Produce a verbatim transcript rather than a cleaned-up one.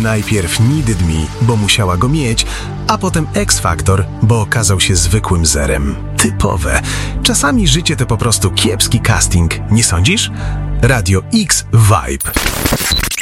Najpierw Needed Me, bo musiała go mieć, a potem X Factor, bo okazał się zwykłym zerem. Typowe. Czasami życie to po prostu kiepski casting, nie sądzisz? Radio X Vibe.